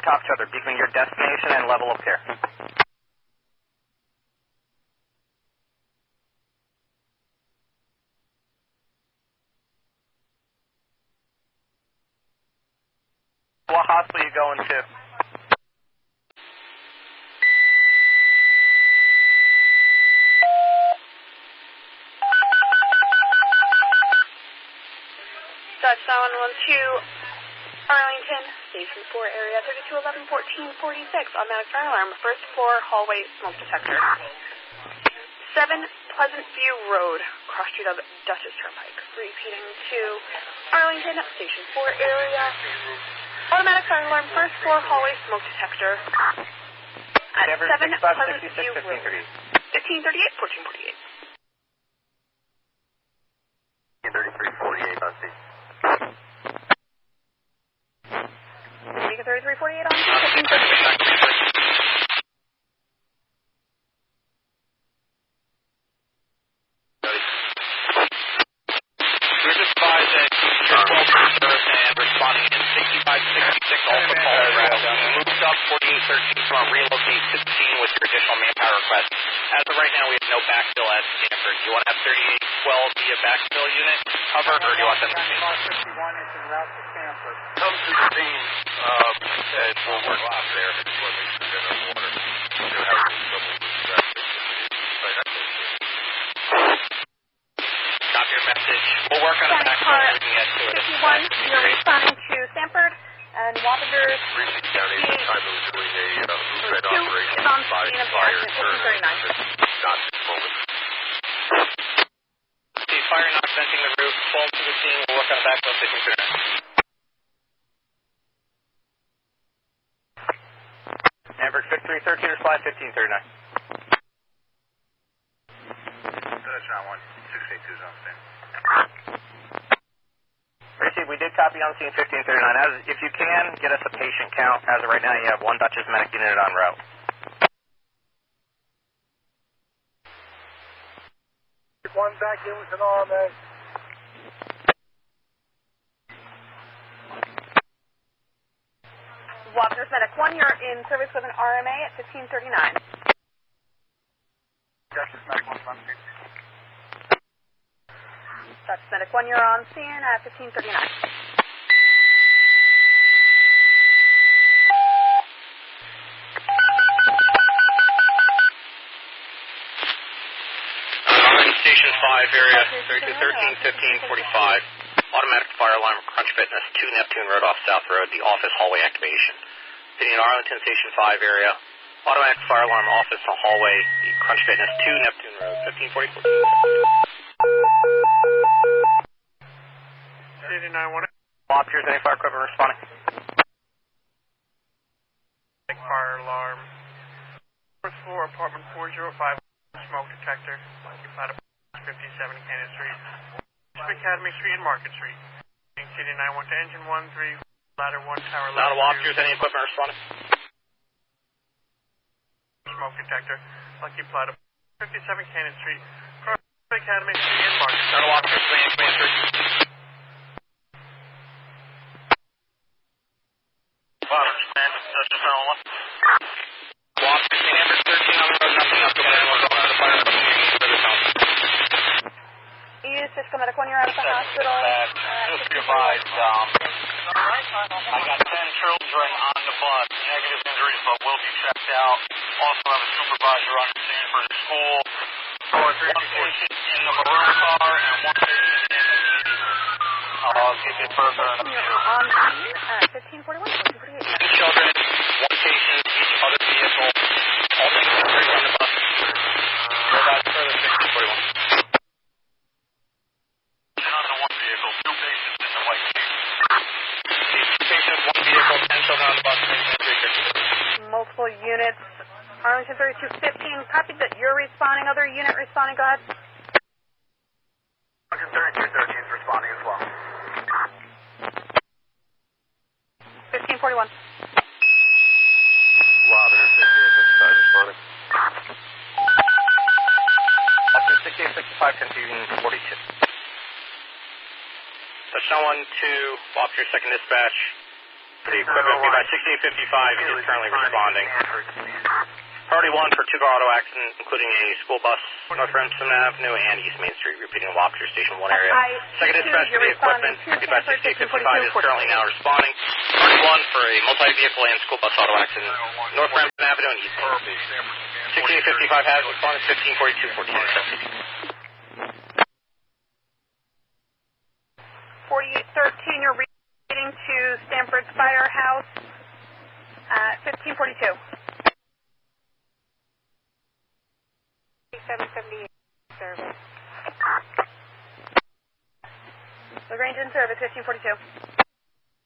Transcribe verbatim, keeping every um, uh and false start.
top each other. Beacon your destination and level of care. What hospital are you going to? Touchdown one two, Arlington, Station four area, thirty-two eleven fourteen forty-six, automatic fire alarm, first floor hallway smoke detector. seven Pleasant View Road, cross street of Dutchess Turnpike. Repeating to Arlington, Station four area, automatic fire alarm, first floor hallway smoke detector. At seven Pleasant View Road, fifteen thirty-eight, fourteen forty-eight. thirty-three forty-eight on scene. Beacon thirty-three forty-eight on scene, fifteen thirty-eight. We're just advised that you're twelve reserves and responding in sixty-five sixty-six Alpha Colorado. Moved up forty-eight thirteen from relocate to the scene with your additional manpower request. As of right now, we have no backfill at Stanford. Do you want to have thirty-eight twelve be a backfill unit cover, or do you want them to be? fifty-one is en route to Stanford. Come to the scene, um, and we'll work out there. Just want to make sure they're in water. They're having trouble with that. Copy your message. We'll work on a backfill when we can get to it. fifty-one, you're responding to Stanford, and Wappingers, Reaching County at the time it was doing a uh, movement two operation is on by scene of the fire accident, turn. fifteen thirty-nine. Not at this moment. The fire knock venting the roof, fall to the scene. We'll work on a backfill station for now. Amber fifty-three thirteen, respond fifteen thirty-nine. Touchdown one, six eight two is on scene. Receive, we did copy on scene fifteen thirty-nine. As, if you can, get us a patient count. As of right now, you have one Dutchess medic unit on route. One back in with an R M A. Wappingers Medic one, you're in service with an R M A at fifteen thirty-nine. Dutchess Medic one on scene. Dutchess Medic one, you're on scene at fifteen thirty-nine. Station five area, thirty-two thirteen, fifteen forty-five. Automatic fire alarm, Crunch Fitness, two Neptune Road off South Road, the office hallway activation. Pitting Arlington, Station five area. Automatic fire alarm, office hallway, Crunch Fitness, two Neptune Road, fifteen forty-four. eighty-nine one. Officers, any fire equipment responding? Fire alarm. First floor, apartment four oh five, smoke detector. fifty-seven Cannon Street, Academy Street, and Market Street. City nine one to engine one three, ladder one, tower Not ladder a officers, any equipment responding? smoke detector, Lucky Plaza, fifty-seven Cannon Street, Academy Street, and Market Street. Not a officers, any equipment responding? Officers, man, Dutchess Medic one. Officers, Stanford thirteen on the road, nothing up to anyone going out of the fire department for this home. East Cisco Medic one, you're out at the hospital. Just be advised, um, I got ten children on the bus, negative injuries, but will be checked out. Also have a supervisor on the scene for the school. One patient in the maroon car and one patient in the T V. I'll get it further in a few. You're on scene at fifteen forty-one, fourteen forty-eight. Two children, one patient, each other vehicle. All negative injuries on the bus. We're about further fifteen forty-one. Multiple units. Arlington thirty-two fifteen, copy that you're responding. Other unit responding, go ahead. Arlington thirty-two thirteen is responding as well. fifteen forty-one. Wappingers sixty-eight fifty-five responding. Officer sixty-eight sixty-five, confusion forty-two. Touchdown one two, officer second dispatch. The equipment B by sixty-eight fifty-five is currently responding. Priority one for two-car auto accident, including a school bus, North Remsen Avenue and East Main Street, repeating Wapshire Station one area. Second dispatch for the equipment, B by sixty-eight fifty-five is currently now responding. Priority one for a multi-vehicle and school bus auto accident, North Remsen Avenue and East Main Street. sixty-eight fifty-five has responded, fifteen forty-two, fourteen seventy. forty-eight thirteen, you're reading to Stanford's Firehouse at fifteen forty-two. seven seventy-eight service. Lagrange in service, fifteen forty-two.